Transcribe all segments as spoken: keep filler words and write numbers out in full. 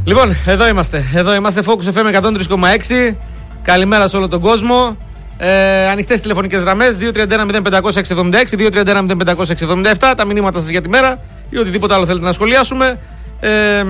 Λοιπόν, εδώ είμαστε. Εδώ είμαστε. Focus εφ εμ εκατόν τρία κόμμα έξι. Καλημέρα σε όλο τον κόσμο. Ε, Ανοιχτές τηλεφωνικές γραμμές δύο τρία ένα μηδέν πέντε μηδέν έξι επτά έξι, δύο τρία ένα μηδέν πέντε μηδέν έξι επτά επτά. Τα μηνύματα σας για τη μέρα ή οτιδήποτε άλλο θέλετε να σχολιάσουμε. Ε,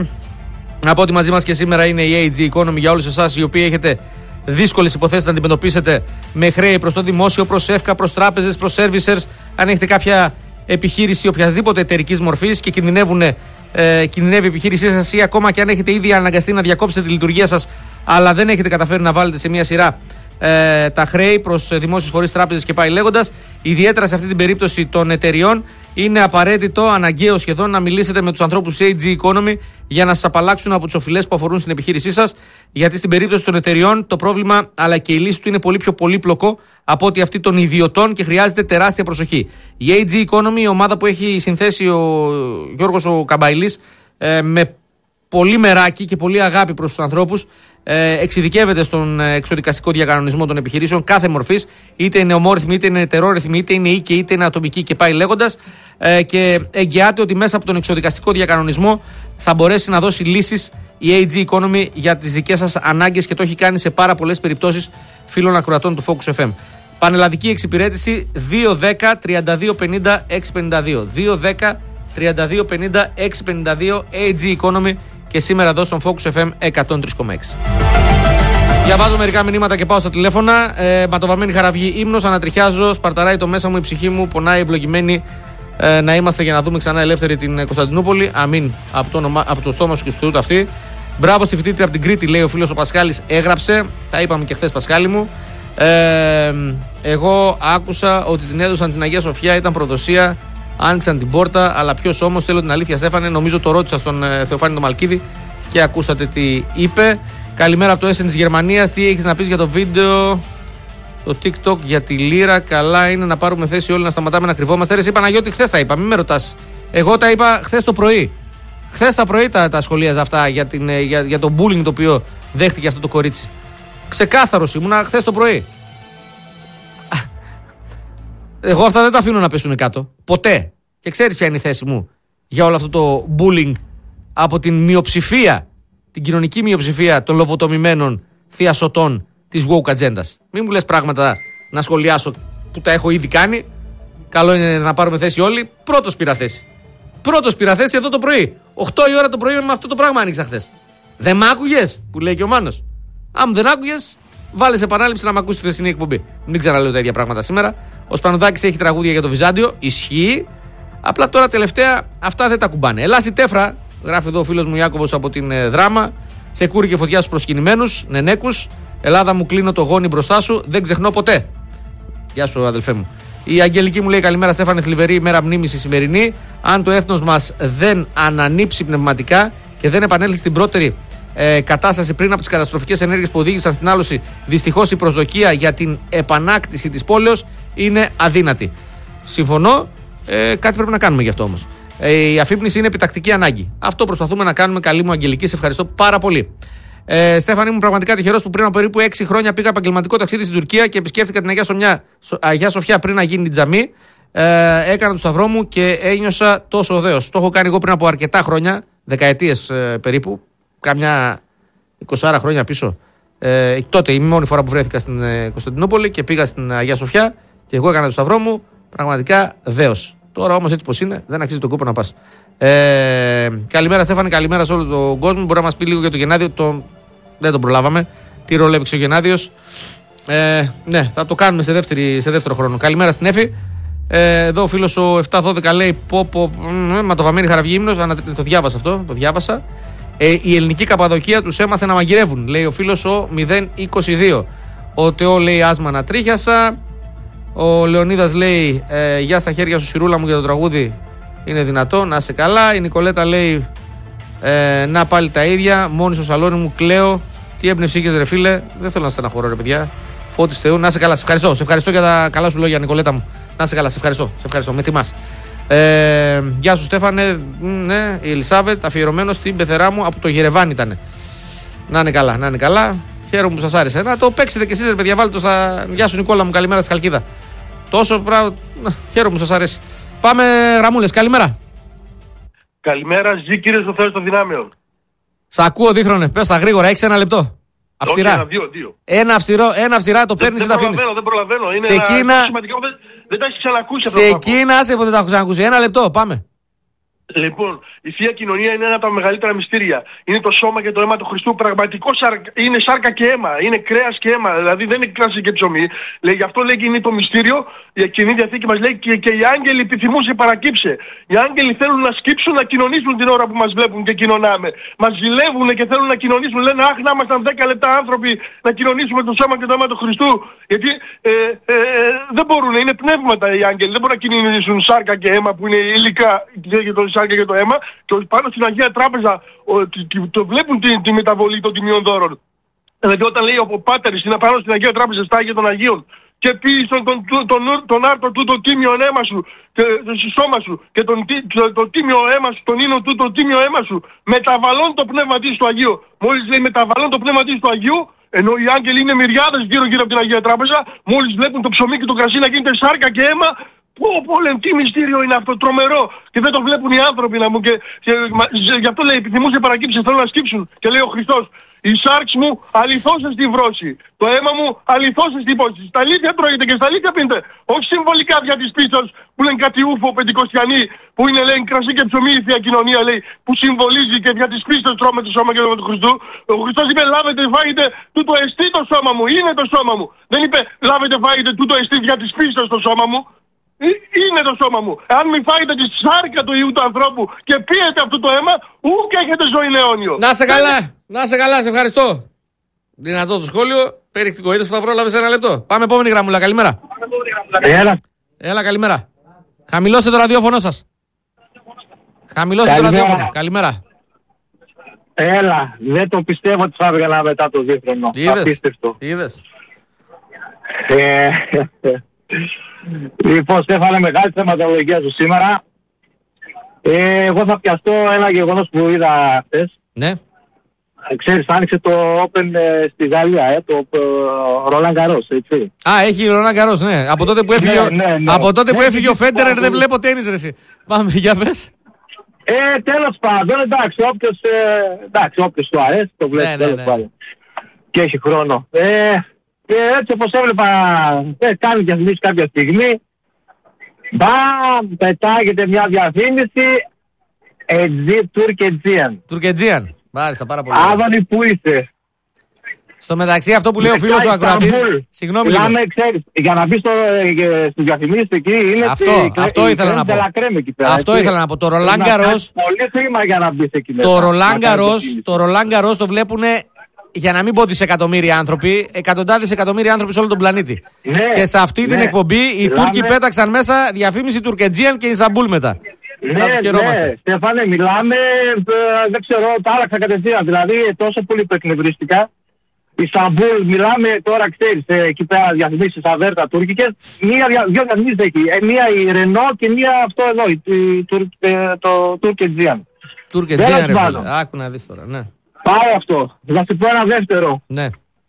από ό,τι μαζί μας και σήμερα είναι η έι τζι Economy για όλους εσάς οι οποίοι έχετε δύσκολες υποθέσεις να αντιμετωπίσετε με χρέη προς το δημόσιο, προς ΕΦΚΑ, προς τράπεζες, προς servicers. Αν έχετε κάποια επιχείρηση οποιασδήποτε εταιρικής μορφής και κινδυνεύουν, ε, κινδυνεύει η επιχείρησή σας ή ακόμα και αν έχετε ήδη αναγκαστεί να διακόψετε τη λειτουργία σας αλλά δεν έχετε καταφέρει να βάλετε σε μια σειρά ε, τα χρέη προς δημόσιους φορείς, τράπεζες και πάει λέγοντας, ιδιαίτερα σε αυτή την περίπτωση των εταιριών, είναι απαραίτητο, αναγκαίο σχεδόν, να μιλήσετε με τους ανθρώπους έι τζι Economy για να σας απαλλάξουν από τις οφειλές που αφορούν στην επιχείρησή σας. Γιατί στην περίπτωση των εταιριών το πρόβλημα αλλά και η λύση του είναι πολύ πιο πολύπλοκο από ότι αυτή των ιδιωτών και χρειάζεται τεράστια προσοχή. Η έι τζι Economy, η ομάδα που έχει συνθέσει ο Γιώργος ο Καμπαϊλής, ε, με πολύ μεράκι και πολύ αγάπη προς τους ανθρώπους, ε, εξειδικεύεται στον εξοδικαστικό διακανονισμό των επιχειρήσεων κάθε μορφής, είτε είναι ομόρυθμη, είτε είναι ετερόρυθμη, είτε είναι οίκη, είτε είναι ατομική και πάει λέγοντας, ε, και εγγυάται ότι μέσα από τον εξοδικαστικό διακανονισμό θα μπορέσει να δώσει λύσεις η έι τζι Economy για τις δικές σας ανάγκες και το έχει κάνει σε πάρα πολλές περιπτώσεις φίλων ακροατών του Focus εφ εμ. Πανελλαδική εξυπηρέτηση δύο δέκα τριάντα δύο πενήντα έξι πενήντα δύο. δύο δέκα τριάντα δύο πενήντα έξι πενήντα δύο έι τζι Economy και σήμερα εδώ στον Focus εφ εμ εκατόν τρία κόμμα έξι. Διαβάζω μερικά μηνύματα και πάω στα τηλέφωνα. Ε, ματοβαμμένη χαραυγή ύμνος, ανατριχιάζω, σπαρταράει το μέσα μου, η ψυχή μου πονάει, ευλογημένη ε, να είμαστε για να δούμε ξανά ελεύθερη την Κωνσταντινούπολη. Αμήν από το, ονομα, από το στόμα σου και στο τούτο αυτή. Μπράβο στη φοιτήτρια από την Κρήτη, λέει ο φίλος ο Πασχάλης, έγραψε. Τα είπαμε και χθες, Πασχάλη μου. Ε, εγώ άκουσα ότι την έδωσαν την Αγία Σοφιά, ήταν προδοσία. Άνοιξαν την πόρτα, αλλά ποιος όμως, θέλω την αλήθεια, Στέφανε, νομίζω το ρώτησα στον ε, Θεοφάνη τον Μαλκίδη και ακούσατε τι είπε. Καλημέρα από το Essen της Γερμανίας. Τι έχεις να πεις για το βίντεο, το TikTok για τη λίρα? Καλά είναι να πάρουμε θέση όλοι, να σταματάμε να κρυβόμαστε. Ρε, εσύ Παναγιώτη, χθες τα είπα, μην με ρωτάς. Εγώ τα είπα χθες το πρωί. Χθες τα πρωί τα, τα σχολίαζα αυτά για, την, για, για το bullying το οποίο δέχτηκε αυτό το κορίτσι. Ξεκάθαρος ήμουνα χθες το πρωί. Εγώ αυτά δεν τα αφήνω να πέσουν κάτω. Ποτέ. Και ξέρεις ποια είναι η θέση μου για όλο αυτό το bullying από την μειοψηφία, την κοινωνική μειοψηφία των λοβοτομημένων θειασωτών της woke ατζέντας. Μην μου λες πράγματα να σχολιάσω που τα έχω ήδη κάνει. Καλό είναι να πάρουμε θέση όλοι. Πρώτος πήρα θέση. Πρώτος πήρα θέση εδώ το πρωί. οκτώ η ώρα το πρωί με αυτό το πράγμα άνοιξα χθες. Δεν μ' άκουγες, που λέει και ο Μάνος. Αν δεν άκουγες, βάλε σε επανάληψη να μ' ακούσει τη χθεσινή εκπομπή. Μην ξαναλέω τα ίδια πράγματα σήμερα. Ο Σπανουδάκης έχει τραγούδια για το Βυζάντιο. Ισχύει. Απλά τώρα τελευταία αυτά δεν τα κουμπάνε. Ελάς η τέφρα, γράφει εδώ ο φίλος μου Ιάκωβος από την ε, Δράμα. Σε κούρι και φωτιά στους προσκυνημένους, νενέκους. Ελλάδα μου, κλείνω το γόνι μπροστά σου. Δεν ξεχνώ ποτέ. Γεια σου, αδελφέ μου. Η Αγγελική μου λέει καλημέρα, Στέφανε, θλιβερή ημέρα μνήμης η σημερινή. Αν το έθνος μας δεν ανανύψει πνευματικά και δεν επανέλθει στην πρώτερη ε, κατάσταση πριν από τις καταστροφικές ενέργειες που οδήγησαν στην άλωση, δυστυχώς η προσδοκία για την επανάκτηση της πόλεως είναι αδύνατη. Συμφωνώ, ε, κάτι πρέπει να κάνουμε γι' αυτό όμως. Ε, η αφύπνιση είναι επιτακτική ανάγκη. Αυτό προσπαθούμε να κάνουμε, καλή μου Αγγελική, σε ευχαριστώ πάρα πολύ. Ε, Στέφανη, ήμουν πραγματικά τυχερός που πριν από περίπου έξι χρόνια πήγα επαγγελματικό ταξίδι στην Τουρκία και επισκέφτηκα την Αγία, Σομιά, Αγία Σοφιά πριν να γίνει τζαμί. Ε, έκανα το σταυρό μου και ένιωσα τόσο δέος. Το έχω κάνει εγώ πριν από αρκετά χρόνια, δεκαετίες ε, περίπου, κάμια είκοσι χρόνια πίσω. Ε, τότε η μόνη φορά που βρέθηκα στην ε, Κωνσταντινούπολη και πήγα στην Αγία Σοφιά και εγώ έκανα το σταυρό μου, πραγματικά δέος. Τώρα όμως έτσι πως είναι, δεν αξίζει τον κόπο να πας. Ε, καλημέρα Στέφανη, καλημέρα σε όλο τον κόσμο. Μπορεί να μας πει λίγο για το Γενάδιο, το... δεν τον προλάβαμε. Τι ρόλο έπαιξε ο Γενάδιος. Ε, ναι, θα το κάνουμε σε, δεύτερη, σε δεύτερο χρόνο. Καλημέρα στην Εφη. Ε, εδώ ο φίλος ο επτά δώδεκα λέει πω πω, ματοβαμένη χαραυγή ύμνος. Το διάβασα αυτό, το διάβασα. Ε, η ελληνική Καπαδοκία τους έμαθε να μαγειρεύουν, λέει ο φίλος ο μηδέν είκοσι δύο. Ο Τεό λέει άσμα να τρίχιασα. Ο Λεωνίδας λέει ε, γεια στα χέρια σου Σιρούλα μου για το τραγούδι. Είναι δυνατό, να είσαι καλά. Η Νικολέτα λέει ε, να πάλι τα ίδια. Μόνη στο σαλόνι μου κλαίω. Τι έμπνευση είχες ρε φίλε. Δεν θέλω να στεναχωρώ ρε παιδιά. Φώτης Θεού, να είσαι καλά. Σε ευχαριστώ. Σε ευχαριστώ για τα καλά σου λόγια, Νικολέτα μου. Να είσαι καλά, σε ευχαριστώ. Σε ευχαριστώ. Με τιμάς. Ε, γεια σου Στέφανε. Ναι, η Ελισάβετ, αφιερωμένο στην πεθερά μου από το Γερεβάν ήταν. Να είναι καλά, να είναι καλά. Χαίρομαι που σας άρεσε. Να το παίξετε κι εσείς ρε παιδιά. Βάλτε το στα. Γεια σου Νικόλα μου, καλημέρα στη Χαλκίδα. Τόσο πράγμα. Χαίρομαι που σας αρέσει. Πάμε γραμμούλες, καλημέρα. Καλημέρα, ζει κύριε στο Θεός των δυνάμεων. Σ' ακούω, Δίχρονε. Πες τα γρήγορα, έχεις ένα λεπτό. Αυστηρά. Όχι, ένα, δύο, δύο. Ένα, αυστηρό, ένα αυστηρά το παίρνεις ή τα αφήνεις. Δεν προλαβαίνω, είναι Ξεκίνα... ένα σημαντικό, δεν, δεν τα έχεις ξανακούσει αυτό. Ξεκίνα, άσε που δεν τα έχω ξανακούσει. Ένα λεπτό, πάμε. Λοιπόν, η Θεία Κοινωνία είναι ένα από τα μεγαλύτερα μυστήρια. Είναι το σώμα και το αίμα του Χριστού. Πραγματικό σάρκα, είναι σάρκα και αίμα. Είναι κρέας και αίμα. Δηλαδή δεν είναι κράσι και ψωμί. Λέει, γι' αυτό λέει και είναι το μυστήριο. Η Κοινή Διαθήκη μας λέει και, και οι άγγελοι επιθυμούσε παρακύψε. Οι άγγελοι θέλουν να σκύψουν, να κοινωνήσουν την ώρα που μας βλέπουν και κοινωνάμε. Μας ζηλεύουν και θέλουν να κοινωνήσουν. Λένε, αχ, να ήμασταν δέκα λεπτά άνθρωποι να κοινωνήσουμε το σώμα και το αίμα του Χριστού. Γιατί ε, ε, ε, δεν μπορούν, είναι πνεύματα οι άγγελοι. Δεν μπορούν να κοινωνήσουν σάρκα και αίμα που είναι υλικά και το σάρκα και το αίμα. Και πάνω στην Αγία Τράπεζα ο, το, το βλέπουν τη, τη μεταβολή των τιμιών δώρων. Δηλαδή όταν λέει ο Πάτερης είναι πάνω στην Αγία Τράπεζα στα Άγια των Αγίων και πει στον τον, τον, τον, τον άρτο του το τίμιο αίμα σου και το σώμα σου και τον, το, το τίμιο αίμα σου, τον ίνο του το τίμιο αίμα σου, μεταβαλών το πνεύμα της του Αγίου. Μόλις λέει μεταβαλών το πνεύμα της του Αγίου, ενώ οι άγγελοι είναι μυριάδες γύρω γύρω από την Αγία Τράπεζα, μόλις βλέπουν το ψωμί και το κρασί να γίνεται σάρκα και αίμα, πω πω λένε τι μυστήριο είναι αυτό, τρομερό, και δεν το βλέπουν οι άνθρωποι να μου και, και γι' αυτό λέει επιθυμούσε παρακύψε, θέλουν να σκύψουν και λέει ο Χριστός, η σάρξ μου αληθώσε στη βρώση, το αίμα μου αληθώσε στην υπόσταση. Στα αλήθεια τρώγεται και στα αλήθεια πίνετε, όχι συμβολικά δια της πίστας που λένε κάτι ούφο πεντηκοστιανοί που είναι λέει κρασί και ψωμί η Θεία Κοινωνία λέει που συμβολίζει και δια της πίστας τρώμε το σώμα και το αίμα του Χριστού. Ο Χριστός είπε λάβετε φάγετε τούτο εστί το σώμα μου, είναι το σώμα μου. Δεν είπε λάβετε φάγετε τούτο εστί δια της πίστας το σώμα μου. Είναι το σώμα μου. Αν μην φάγετε τη σάρκα του Ιού του ανθρώπου και πίετε αυτό το αίμα, ούκ έχετε ζωή αιώνιο. Να σε καλά, να σε καλά, σε ευχαριστώ. Δυνατό το σχόλιο, περιεκτικό. Είδες που θα πρόλαβες ένα λεπτό. Πάμε επόμενη γραμμούλα, καλημέρα. Έλα. Έλα, καλημέρα. Χαμηλώστε το ραδιόφωνο σας. Χαμηλώστε Καλημέρα. το ραδιόφωνο. Καλημέρα. Έλα, δεν το πιστεύω ότι θα έβγαλα μετά το δίχρονο. Απίστευτο. Είδες. Ε, λοιπόν, Στέφανε, μεγάλη θεματολογία σου σήμερα. Ε, εγώ θα πιαστώ ένα γεγονός που είδα χθες. Ναι. Ξέρεις, άνοιξε το Open ε, στη Γαλλία, ε, το Roland Garros, έτσι. Α, έχει Roland Garros, ναι. Από τότε που έφυγε, Ναι, ναι, ναι. από τότε που Ναι, έφυγε ο ναι, Φέντερερ ναι. δεν βλέπω τένις ρε εσύ. Πάμε, για πες. Ε, τέλος πάντων, εντάξει, όποιος, ε, εντάξει, όποιος του αρέσει, το βλέπει, Ναι, ναι, τέλος ναι. πάντων. Και έχει χρόνο. Ε, και έτσι όπως έβλεπα, ε, κάνει διαφημίσεις κάποια στιγμή, μπαμ, πετάγεται μια διαφήμιση, Τουρκετζίαν. Τουρκετζίαν. Μάλιστα, πάρα πολύ. ωραία. Άδωνη, πού είσαι? Στο μεταξύ, αυτό που λέει ο φίλος ο ακροατής. Συγγνώμη λίγο. Μιλάμε, ξέρεις, για να μπει στο, ε, στις διαφημίσεις εκεί είναι... Αυτό, στη- αυτό η ήθελα να κρέμη πω. τελακρέμη εκεί πέρα, Αυτό έτσι. ήθελα να πω. Το Πρέπει Roland να Garros, κάνεις πολύ χρήμα για να μπεις εκεί μέσα. το να Roland κάνεις Garros, διαφήμιση. το Roland Garros το βλέπουν, για να μην πω δισεκατομμύρια άνθρωποι, εκατοντάδες εκατομμύρια άνθρωποι σε όλο τον πλανήτη. Ναι, Και σε αυτή την ναι. εκπομπή οι Μιλάμε- Τούρκοι πέταξαν μέσα διαφήμιση Τουρκετζίαν και Ισταμπούλ μετά. Να Ναι, τους χαιρόμαστε. ναι, Στέφανε, μιλάμε, ε, δεν ξέρω, τα άλλαξα κατευθείαν. Δηλαδή, τόσο πολύ που εκνευρίστηκα. Ισταμπούλ, μιλάμε τώρα, ξέρεις, ε, εκεί πέρα διαφημίσεις αβέρτα τουρκικές. Μία, δια- δύο διαφημίσεις έχει. Ε, μία η Ρενό και μία αυτό εδώ, η, η, Τουρ- ε, το Τουρκετζίαν. Τουρκετζίαν, Τέλος ρε φίλε. πάντων. Άκου να δεις τώρα, ναι. Πάει αυτό. Θα σου πω ένα δεύτερο. Ναι.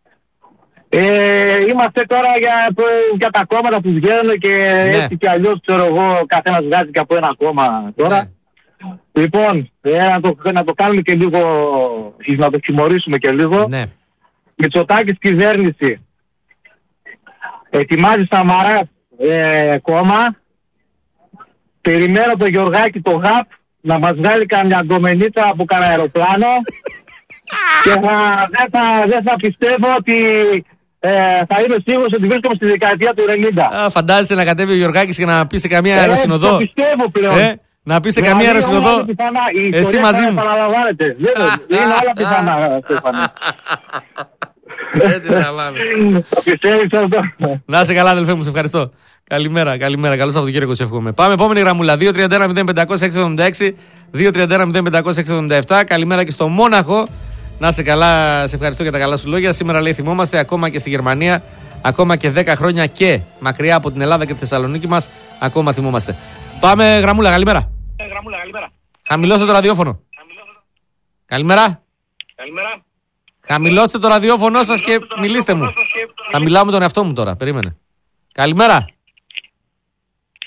Ε, είμαστε τώρα για, για τα κόμματα που βγαίνουν και Ναι. έτσι κι αλλιώς, ξέρω εγώ, καθένας βγάζει και από ένα κόμμα τώρα. Ναι. Λοιπόν, ε, να, το, να το κάνουμε και λίγο, να το χειμωρίσουμε και λίγο. Ναι. Μητσοτάκης κυβέρνηση. Ετοιμάζει Σαμαράς ε, κόμμα. Περιμένω το Γιωργάκη το ΓΑΠ να μας βγάλει καμιά γκομενίτσα από κανένα αεροπλάνο. Και θα, δεν, θα, δεν θα πιστεύω ότι ε, θα είμαι σίγουρος ότι βρίσκομαι στη δεκαετία του ενενήντα. Α, φαντάζεσαι να κατέβει ο Γιωργάκης και να πει σε καμία Ε, αεροσυνοδό. το πιστεύω πλέον. Ε, να πει σε Δηλαδή, καμία όλα αεροσυνοδό. είναι πιθανά. Η Εσύ ιστορία μαζί θα μου. επαναλαμβάνεται. Βέβαια, είναι όλα πιθανά, Στέφανε. Έτσι να πάμε. Το πιστεύεις αυτό? Να είσαι καλά, αδελφέ μου, σε ευχαριστώ. Καλημέρα, καλημέρα. Καλό Σαββατοκύριακο, σε εύχομαι. Πάμε, επόμενη γραμμούλα. δύο τρία ένα μηδέν πέντε μηδέν έξι εβδομήντα έξι, δύο τρία ένα μηδέν πέντε έξι εβδομήντα επτά. Καλημέρα και στο Μόναχο. Να είσαι καλά, σε ευχαριστώ για τα καλά σου λόγια. Σήμερα λέει θυμόμαστε ακόμα και στη Γερμανία, ακόμα και δέκα χρόνια και μακριά από την Ελλάδα και τη Θεσσαλονίκη μας, ακόμα θυμόμαστε. Πάμε, γραμμούλα, καλημέρα. Γραμμούλα, καλημέρα. Χαμηλώστε το ραδιόφωνο. Καλημέρα. Καλημέρα. Χαμηλώστε το ραδιόφωνο σας και μιλήστε μου. Θα μιλάω με τον εαυτό μου τώρα. Περίμενε. Καλημέρα.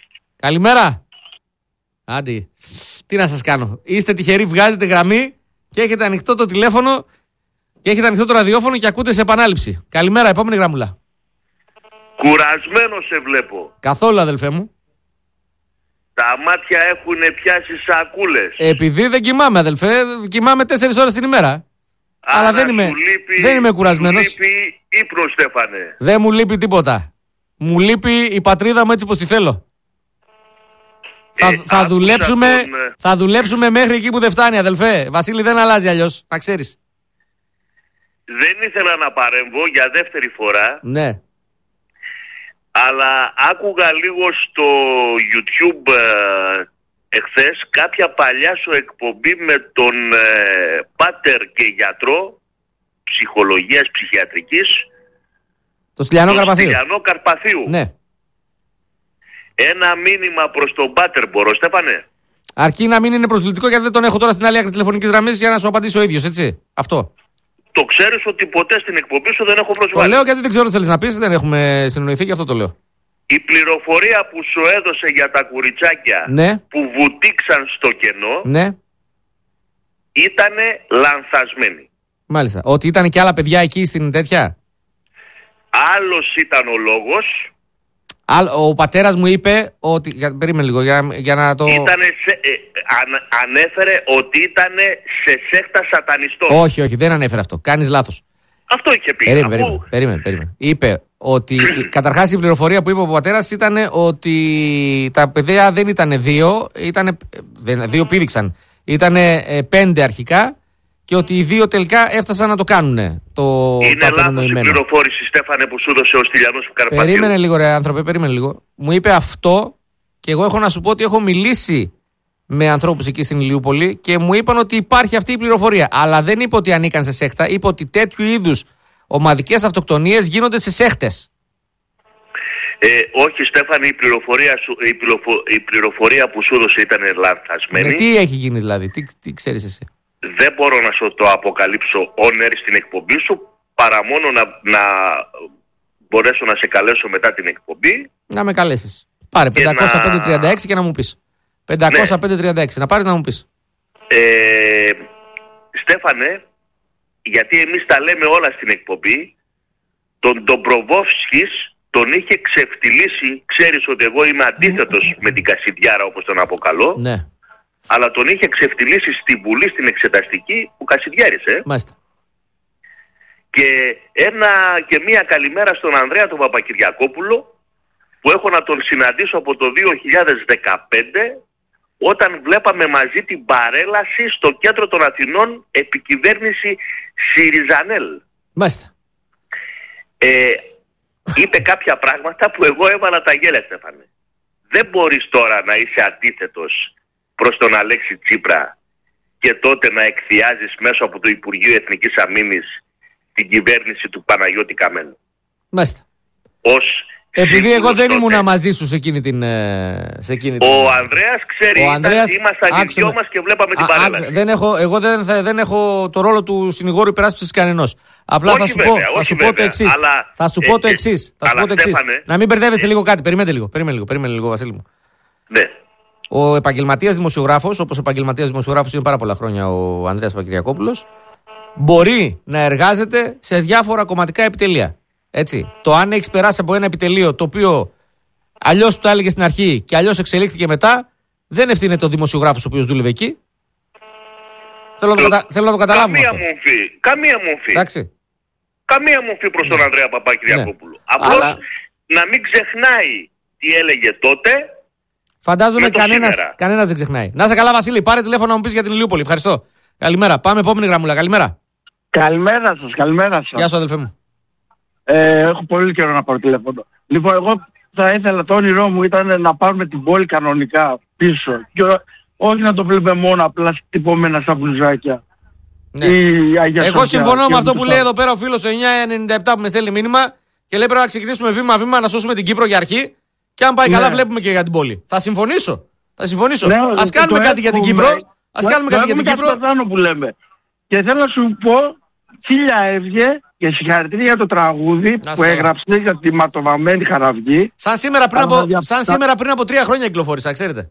Καλημέρα. Άντι. Τι να σας κάνω. Είστε τυχεροί, βγάζετε γραμμή και έχετε ανοιχτό το τηλέφωνο και έχετε ανοιχτό το ραδιόφωνο και ακούτε σε επανάληψη. Καλημέρα, επόμενη γραμμούλα. Κουρασμένο σε βλέπω. Καθόλου, αδελφέ μου. Τα μάτια έχουν πιάσει σακούλες. Επειδή δεν κοιμάμαι, αδελφέ, κοιμάμαι τέσσερις ώρες την ημέρα. Άρα αλλά δεν είμαι, λείπει, δεν είμαι κουρασμένος. Σου λείπει ύπνο, Στέφανε. Δεν μου λείπει τίποτα. Μου λείπει η πατρίδα μου έτσι πως τη θέλω. Ε, θα, θα, δουλέψουμε, τον... θα δουλέψουμε μέχρι εκεί που δεν φτάνει, αδελφέ. Βασίλη, δεν αλλάζει αλλιώς, να ξέρεις. Δεν ήθελα να παρέμβω για δεύτερη φορά. Ναι. Αλλά άκουγα λίγο στο YouTube ε, εχθές κάποια παλιά σου εκπομπή με τον ε, πάτερ και γιατρό ψυχολογίας ψυχιατρικής, το Στυλιανό Καρπαθίου. Στυλιανό Καρπαθίου. Ναι. Ένα μήνυμα προς τον πάτερ μπορώ, Στέφανε? Αρκεί να μην είναι προσβλητικό, γιατί δεν τον έχω τώρα στην άλλη άκρη τηλεφωνικής γραμμής για να σου απαντήσω ο ίδιος, έτσι. Αυτό. Το ξέρεις ότι ποτέ στην εκπομπή σου δεν έχω προσβάλει. Το λέω γιατί δεν ξέρω τι θέλεις να πεις, δεν έχουμε συνεννοηθεί, γι' αυτό το λέω. Η πληροφορία που σου έδωσε για τα κουριτσάκια, ναι, που βουτήξαν στο κενό, ναι, ήτανε λανθασμένη. Μάλιστα. Ότι ήταν και άλλα παιδιά εκεί στην τέτοια. Άλλος ήταν ο λόγος. Ο πατέρας μου είπε ότι... Για, περίμενε λίγο για, για να το... Ήτανε σε, ε, αν, ανέφερε ότι ήταν σε σέκτα σατανιστών. Όχι, όχι, δεν ανέφερε αυτό. Κάνεις λάθος. Αυτό είχε πει. Περίμενε, αφού... περίμενε, περίμενε, περίμενε. Είπε ότι... καταρχάς η πληροφορία που είπε ο πατέρας ήταν ότι τα παιδιά δεν ήταν δύο, ήτανε, δεν, δύο πήδηξαν. Ήτανε ε, πέντε αρχικά και ότι οι δύο τελικά έφτασαν να το κάνουν. Το, είναι λάθος η πληροφόρηση, Στέφανε, που σου έδωσε ο Στυλιανός Καρπαθίου. Περίμενε λίγο, ρε άνθρωπε, περίμενε λίγο. Μου είπε αυτό και εγώ έχω να σου πω ότι έχω μιλήσει με ανθρώπους εκεί στην Ηλιούπολη και μου είπαν ότι υπάρχει αυτή η πληροφορία. Αλλά δεν είπε ότι ανήκαν σε σέχτα, είπε ότι τέτοιου είδους ομαδικές αυτοκτονίες γίνονται σε σέχτες. Ε, όχι, Στέφανε, η πληροφορία, σου, η, πληροφο, η πληροφορία που σου έδωσε ήταν λανθασμένη. Ε, τι έχει γίνει δηλαδή, τι, τι ξέρεις εσύ? Δεν μπορώ να σου το αποκαλύψω on air στην εκπομπή σου, παρά μόνο να, να μπορέσω να σε καλέσω μετά την εκπομπή. Να με καλέσεις. Πάρε πεντακόσια πέντε τριάντα έξι και να μου πεις. πεντακόσια πέντε τριάντα έξι, ναι. Να πάρεις να μου πεις. Ε, Στέφανε, γιατί εμείς τα λέμε όλα στην εκπομπή, τον Ντομπροβόφσκης τον είχε ξεφτυλίσει. Ξέρεις ότι εγώ είμαι αντίθετος με την Κασιδιάρα, όπως τον αποκαλώ. Ναι. Αλλά τον είχε ξεφτυλίσει στη Βουλή, στην εξεταστική, που Κασιδιάρισε. Μάλιστα. Και, ένα, και μία καλημέρα στον Ανδρέα τον Παπακυριακόπουλο, που έχω να τον συναντήσω από το δύο χιλιάδες δεκαπέντε, όταν βλέπαμε μαζί την παρέλαση στο κέντρο των Αθηνών επικυβέρνηση Σιριζανέλ. Μάλιστα. Ε, είπε κάποια πράγματα που εγώ έβαλα τα γέλια, Στέφανε. Δεν μπορείς τώρα να είσαι αντίθετος προς τον Αλέξη Τσίπρα και τότε να εκθιάζεις μέσω από το Υπουργείο Εθνικής Αμήνης την κυβέρνηση του Παναγιώτη Καμένου. Μάλιστα. Ως επειδή εγώ δεν ήμουνα μαζί σου σε εκείνη την... Σε εκείνη την... Ο Ανδρέας ξέρει, ο Ανδρέας, ήμασταν οι δυο μας και βλέπαμε την παρέλαση. Δεν έχω, εγώ δεν, δεν έχω το ρόλο του συνηγόρου υπεράσπισης κανενός. Απλά όχι θα σου, βέβαια, πω, θα σου πω το εξής. Αλλά, θα σου ε, πω το εξής. Ε, θα σου πω το εξής. Στέφανε, να μην μπερδεύεστε ε, λίγο κάτι. Περιμένετε λίγο, περιμένετε λίγο, περιμένετε λίγο, Βασίλη μου. Ναι. Ο επαγγελματίας δημοσιογράφος, όπως επαγγελματίας δημοσιογράφος είναι πάρα πολλά χρόνια ο Ανδρέας Παπακυριακόπουλος, μπορεί να εργάζεται σε διάφορα κομματικά επιτελεία. Έτσι. Το αν έχεις περάσει από ένα επιτελείο το οποίο αλλιώς του το έλεγε στην αρχή και αλλιώς εξελίχθηκε μετά, δεν ευθύνεται ο δημοσιογράφος ο οποίος δούλευε εκεί. Θέλω, το, να, το, κατα... θέλω να το καταλάβουμε. Καμία αυτό. μορφή. Καμία μορφή. Εντάξει. Καμία μορφή προς τον Ανδρέα Παπακυριακόπουλο. Ναι. Απλώς αλλά... να μην ξεχνάει τι έλεγε τότε. Φαντάζομαι κανένας, κανένας δεν ξεχνάει. Να είσαι καλά, Βασίλη. Πάρε τηλέφωνο να μου πεις για την Ηλιούπολη. Ευχαριστώ. Καλημέρα. Πάμε επόμενη γραμμούλα. Καλημέρα. Καλημέρα σας. Καλημέρα σας. Γεια σου, αδελφέ μου. Ε, έχω πολύ καιρό να πάρω τηλέφωνο. Λοιπόν, εγώ θα ήθελα, το όνειρό μου ήταν να πάρουμε την πόλη κανονικά πίσω. Και όχι να το βλέπουμε μόνο απλά τυπωμένα στα μπλουζάκια. Ναι. Εγώ συμφωνώ με αυτό που λέει εδώ πέρα ο φίλος εννιά ενενήντα επτά που με στέλνει μήνυμα και λέει πρέπει να ξεκινήσουμε βήμα-βήμα να σώσουμε την Κύπρο για αρχή. Και αν πάει ναι. καλά, βλέπουμε και για την πόλη. Θα συμφωνήσω. Θα συμφωνήσω. Ναι, ας κάνουμε κάτι για την Κύπρο. Ας κάνουμε κάτι για την Κύπρο. Που λέμε. Και θέλω να σου πω χίλια εύγε και συγχαρητήρια για το τραγούδι να που έγραψε για τη ματοβαμμένη Χαραυγή. Σαν σήμερα πριν, από, σαν σήμερα πριν από τρία χρόνια κυκλοφόρησα, ξέρετε.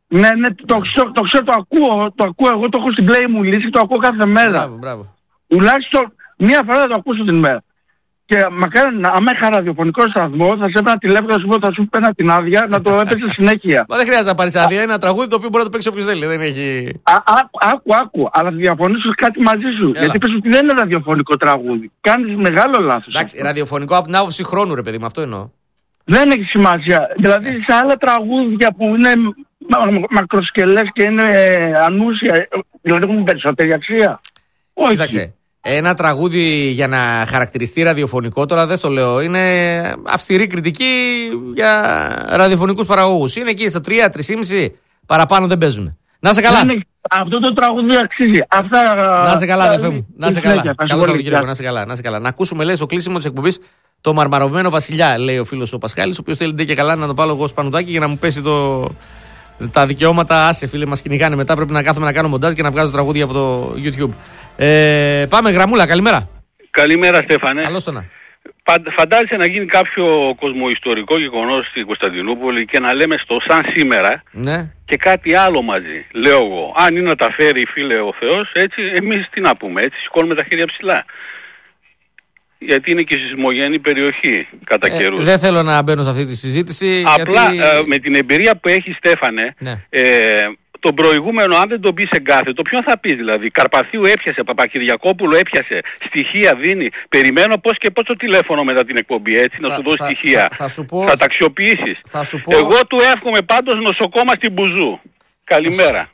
Ναι, ναι, το ξέρω, το, ξέρω, το ακούω, το ακούω, εγώ το έχω στην play μου λύση, το ακούω κάθε μέρα. Μπράβο, μπράβο. Τουλάχιστον μία φορά θα το ακούσω την μέρα. Και μακάρι να, άμα είχα ραδιοφωνικό σταθμό, θα σε έπαιρνα τηλέφωνο, θα σου πω, θα σου παίρνα την άδεια να το έπαιξε συνέχεια. Μα δεν χρειάζεται να πάρεις άδεια, είναι ένα τραγούδι το οποίο μπορεί να το παίξει όποιος θέλει, δεν έχει... Α, άκου, άκου, άκου, αλλά διαφωνήσω κάτι μαζί σου. Έλα. Γιατί πες ότι δεν είναι ραδιοφωνικό τραγούδι. Κάνεις μεγάλο λάθος. Εντάξει, ραδιοφωνικό από την άποψη χρόνου, ρε παιδί, με αυτό εννοώ. Δεν έχει σημασία. Δηλαδή σε άλλα τραγούδια που είναι μα- μακροσκελές και είναι ε, ανούσια, δηλαδή έχουν περισσότερη αξία. Όχι. Κοίταξε. Ένα τραγούδι για να χαρακτηριστεί ραδιοφωνικό, τώρα δεν το λέω, είναι αυστηρή κριτική για ραδιοφωνικούς παραγωγούς. Είναι εκεί στα τρία, τρία και μισό, παραπάνω δεν παίζουν. Να σε καλά. Δεν έχει- Αυτό το τραγούδι αξίζει. Αυτά... Να σε καλά, αδερφέ μου. Να σε καλά. Συνέχεια. Καλό Σαββατοκύριακο, να σε καλά. Να σε καλά. Να ακούσουμε, λέει, στο κλείσιμο της εκπομπής το μαρμαρωμένο Βασιλιά, λέει ο φίλος ο Πασχάλης, ο οποίος θέλει ντε και καλά να το πάρω εγώ σπανουδάκι για να μου πέσει το... τα δικαιώματα. Άσε, φίλε, μας κυνηγάνε μετά. Πρέπει να κάθομαι να κάνω μοντάζ και να βγάζω τραγούδια από το YouTube. Ε, πάμε, Γραμμούλα, καλημέρα. Καλημέρα, Στέφανε. Καλώς το να. Φαν- Φαντάζεσαι να γίνει κάποιο κοσμοϊστορικό γεγονός στην Κωνσταντινούπολη και να λέμε στο σαν σήμερα Ναι. και κάτι άλλο μαζί. Λέω εγώ, αν είναι να τα φέρει, φίλε, ο Θεός, έτσι, εμείς τι να πούμε, έτσι σηκώνουμε τα χέρια ψηλά. Γιατί είναι και σεισμογενή περιοχή κατά Ε, καιρούς. δεν θέλω να μπαίνω σε αυτή τη συζήτηση. Απλά γιατί... ε, με την εμπειρία που έχει, Στέφανε, Ναι. ε, τον προηγούμενο, αν δεν τον πει σε κάθετο, ποιον θα πει δηλαδή? Καρπαθίου έπιασε, Παπακυριακόπουλο έπιασε, στοιχεία δίνει. Περιμένω πώς και πώς το τηλέφωνο μετά την εκπομπή, έτσι, να Θα- σου δώσει θα- στοιχεία. θα- θα σου πω- Θα τα αξιοποιήσεις. Θα σου πω... Εγώ του εύχομαι πάντως νοσοκόμα στην Μπουζού. Καλημέρα.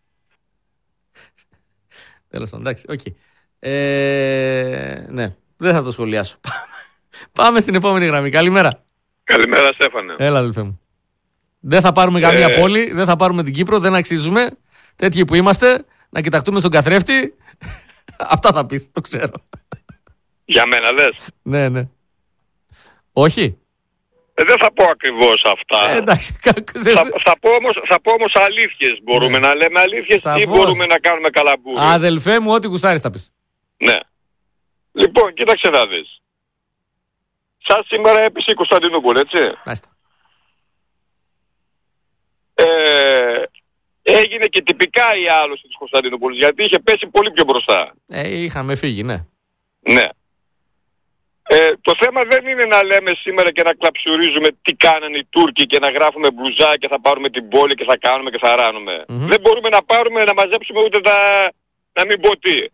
Τέλος πάντων, εντάξει, οκ. Ε, ναι, δεν θα το σχολιάσω. Πάμε στην επόμενη γραμμή. Καλημέρα. Καλημέρα, Στέφανε. Έλα, αδελφέ μου. Δεν θα πάρουμε καμία Ε. πόλη, δεν θα πάρουμε την Κύπρο, δεν αξίζουμε. Τέτοιοι που είμαστε, να κοιταχτούμε στον καθρέφτη. Αυτά θα πεις, το ξέρω. Για μένα λες. Ναι, ναι. Όχι. Ε, δεν θα πω ακριβώς αυτά. Ε, εντάξει, κα- θα, θα, πω όμως, θα πω όμως αλήθειες. Μπορούμε Ναι. να λέμε αλήθειες ή Σαφώς. μπορούμε να κάνουμε καλαμπούρι. Αδελφέ μου, ό,τι γουστάρεις θα πεις. Ναι. Λοιπόν, κοίταξε να δεις. Σαν σήμερα έπεισε η Κωνσταντινούπολη, έτσι. Μάλιστα. Ε, έγινε και τυπικά η άλωση της Κωνσταντινούπολης, γιατί είχε πέσει πολύ πιο μπροστά. Ε, είχαμε φύγει, ναι. Ναι. Ε, το θέμα δεν είναι να λέμε σήμερα και να κλαψουρίζουμε τι κάνανε οι Τούρκοι και να γράφουμε μπλουζά και θα πάρουμε την πόλη και θα κάνουμε και θα ράνουμε. Μμμ. Δεν μπορούμε να πάρουμε να μαζέψουμε ούτε τα... να μην πω τι.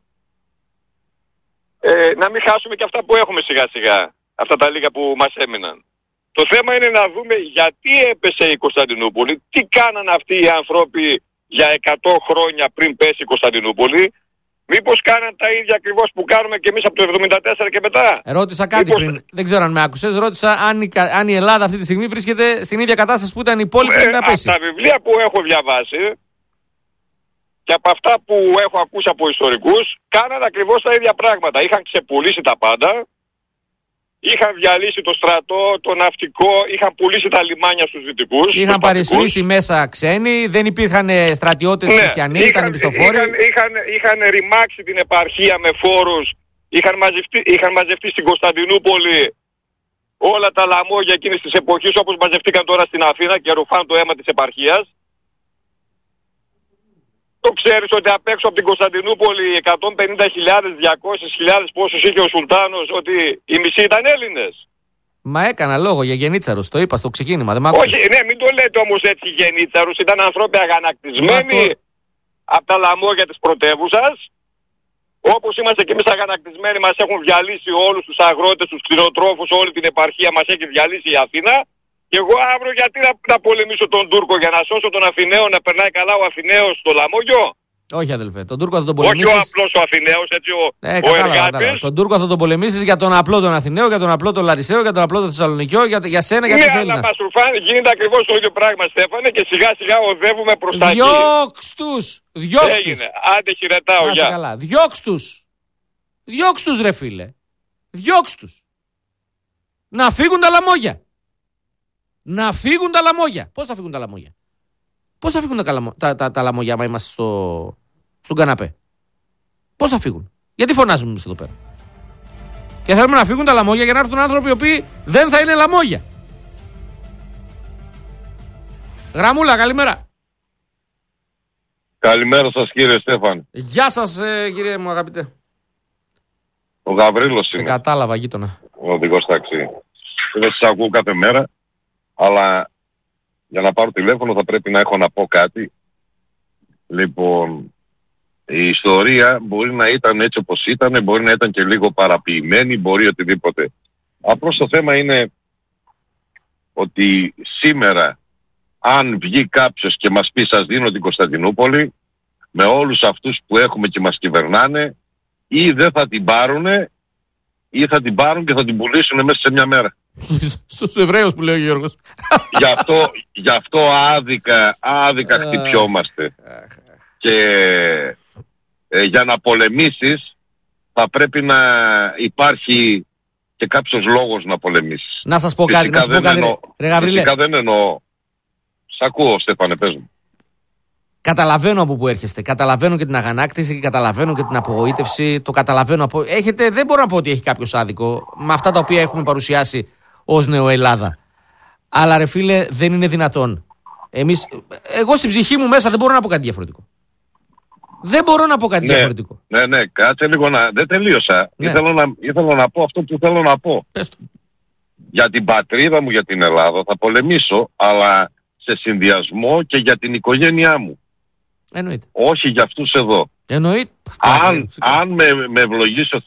Ε, να μην χάσουμε και αυτά που έχουμε σιγά σιγά. Αυτά τα λίγα που μας έμειναν. Το θέμα είναι να δούμε γιατί έπεσε η Κωνσταντινούπολη, τι κάνανε αυτοί οι άνθρωποι για εκατό χρόνια πριν πέσει η Κωνσταντινούπολη. Μήπως κάναν τα ίδια ακριβώς που κάνουμε και εμείς από το εβδομήντα τέσσερα και μετά. Ρώτησα κάτι Μήπως- πριν. Δεν ξέρω αν με άκουσες. Ρώτησα αν η, κα- αν η Ελλάδα αυτή τη στιγμή βρίσκεται στην ίδια κατάσταση που ήταν η πόλη πριν Ε, να από πέσει. τα βιβλία που έχω διαβάσει και από αυτά που έχω ακούσει από ιστορικούς, κάναν ακριβώς τα ίδια πράγματα. Είχαν ξεπουλήσει τα πάντα, είχαν διαλύσει το στρατό, το ναυτικό, είχαν πουλήσει τα λιμάνια στους δυτικούς. Είχαν στους πατικούς. παρισφρήσει μέσα ξένοι, δεν υπήρχαν στρατιώτες χριστιανοί, ήταν μισθοφόροι. είχαν, είχαν, είχαν ρημάξει την επαρχία με φόρους, είχαν μαζευτεί, είχαν μαζευτεί στην Κωνσταντινούπολη όλα τα λαμόγια εκείνης της εποχής, όπως μαζευτήκαν τώρα στην Αθήνα και ρουφάν το αίμα της επαρχίας. Το ξέρεις ότι απ' έξω από την Κωνσταντινούπολη εκατόν πενήντα χιλιάδες, διακόσιες χιλιάδες πόσους είχε ο Σουλτάνος, ότι οι μισοί ήταν Έλληνες. Μα έκανα λόγο για γενίτσαρος, το είπα στο ξεκίνημα, δεν μ' άκουσες. Όχι, ναι, μην το λέτε όμως έτσι γενίτσαρους, ήταν ανθρώποι αγανακτισμένοι Μα το- από τα λαμόγια της πρωτεύουσας. Όπως είμαστε και εμείς αγανακτισμένοι, μας έχουν διαλύσει όλους τους αγρότες, τους κτηνοτρόφους, όλη την επαρχία μας έχει διαλύσει η Αθήνα. Και εγώ αύριο γιατί να, να πολεμήσω τον Τούρκο για να σώσω τον Αθηναίο, να περνάει καλά ο Αθηναίος στο λαμόγιο. Όχι, αδελφέ. Τον Τούρκο θα τον Όχι ο πολεμήσεις. απλός ο Αθηναίος, έτσι ο, Ε, ο κατάλαβα, κατάλαβα. εργάτης. Τον Τούρκο θα τον πολεμήσεις για τον απλό τον Αθηναίο, για τον απλό τον Λαρισαίο, για τον απλό τον Θεσσαλονικιό, για, για σένα, για Ναι, τους αλλά Έλληνας. μας ρουφάνε, γίνεται ακριβώς το ίδιο πράγμα, Στέφανε, και σιγά σιγά οδεύουμε προς τα εκεί. Διώξ' τους! Διώξ' τους! Έγινε. Άντε χειρετάω, Να είσαι γεια. καλά. Διώξ' τους! Διώξ' τους, ρε φίλε. Διώξ' τους. Να φύγουν τα λαμόγια. Να φύγουν τα λαμόγια. Πώς θα φύγουν τα λαμόγια? Πώς θα φύγουν τα, καλαμο... τα, τα, τα λαμόγια άμα είμαστε στο... στον καναπέ? Πώς θα φύγουν? Γιατί φωνάζουμε εμείς εδώ πέρα? Και θέλουμε να φύγουν τα λαμόγια για να έρθουν άνθρωποι οι οποίοι δεν θα είναι λαμόγια. Γραμμούλα, καλημέρα. Καλημέρα σας κύριε Στέφαν. Γεια σας ε, κύριε μου αγαπητέ. Ο Γαβρίλος Σε είναι. κατάλαβα γείτονα. Ο οδηγός ταξί. Δεν σας ακούω κάθε μέρα, αλλά για να πάρω τηλέφωνο θα πρέπει να έχω να πω κάτι. Λοιπόν, η ιστορία μπορεί να ήταν έτσι όπως ήταν, μπορεί να ήταν και λίγο παραποιημένη, μπορεί οτιδήποτε. Απλώς το θέμα είναι ότι σήμερα αν βγει κάποιος και μας πει σας δίνω την Κωνσταντινούπολη, με όλους αυτούς που έχουμε και μας κυβερνάνε, ή δεν θα την πάρουνε ή θα την πάρουν και θα την πουλήσουν μέσα σε μια μέρα. Στους Εβραίους που λέει ο Γιώργος. Γι' αυτό, γι' αυτό άδικα, άδικα χτυπιόμαστε. Και ε, για να πολεμήσεις θα πρέπει να υπάρχει και κάποιος λόγος να πολεμήσεις. Να σας πω κάτι, Φυσικά να σας πω κάτι. εννοώ, Ρε Γαβρίλε, φυσικά δεν εννοώ. Σ' ακούω Στέφανε, πες μου. καταλαβαίνω από που έρχεστε. Καταλαβαίνω και την αγανάκτηση και καταλαβαίνω και την απογοήτευση. Το καταλαβαίνω από. Έχετε, δεν μπορώ να πω ότι έχει κάποιος άδικο με αυτά τα οποία έχουμε παρουσιάσει ως Νεοελλάδα. Αλλά ρε φίλε, δεν είναι δυνατόν. Εμείς, εγώ στην ψυχή μου μέσα δεν μπορώ να πω κάτι διαφορετικό. Δεν μπορώ να πω κάτι Ναι, διαφορετικό. ναι, ναι, κάτσε λίγο να... Δεν τελείωσα. Ναι. Ήθελα, να... Ήθελα να πω αυτό που θέλω να πω. Πες το. Για την πατρίδα μου, για την Ελλάδα θα πολεμήσω, αλλά σε συνδυασμό και για την οικογένειά μου. Εννοείται. Όχι για αυτούς εδώ. Εννοείται. Αν, αν με, με ευλογήσει ο